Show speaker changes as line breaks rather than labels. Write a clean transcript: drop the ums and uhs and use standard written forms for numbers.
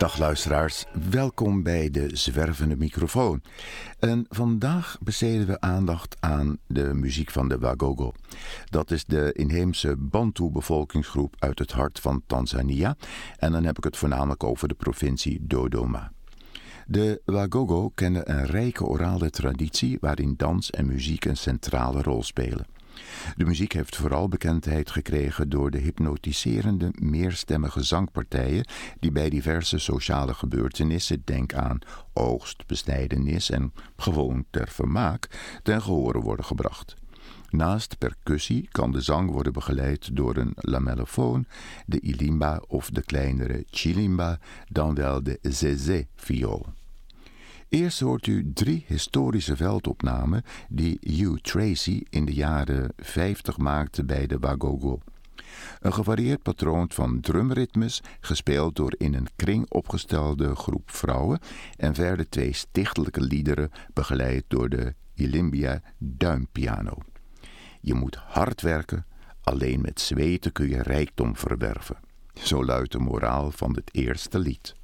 Dag luisteraars, welkom bij de Zwervende Microfoon. En vandaag besteden we aandacht aan de muziek van de Wagogo. Dat is de inheemse Bantu-bevolkingsgroep uit het hart van Tanzania. En dan heb ik het voornamelijk over de provincie Dodoma. De Wagogo kennen een rijke orale traditie waarin dans en muziek een centrale rol spelen. De muziek heeft vooral bekendheid gekregen door de hypnotiserende, meerstemmige zangpartijen die bij diverse sociale gebeurtenissen, denk aan oogst, besnijdenis en gewoon ter vermaak, ten gehore worden gebracht. Naast percussie kan de zang worden begeleid door een lamellofoon, de ilimba of de kleinere chilimba, dan wel de zeze-viool. Eerst hoort u 3 historische veldopnamen die Hugh Tracy in de jaren 50 maakte bij de Wagogo. Een gevarieerd patroon van drumritmes, gespeeld door in een kring opgestelde groep vrouwen, en verder 2 stichtelijke liederen, begeleid door de Ilimbia duimpiano. Je moet hard werken, alleen met zweten kun je rijkdom verwerven. Zo luidt de moraal van het eerste lied.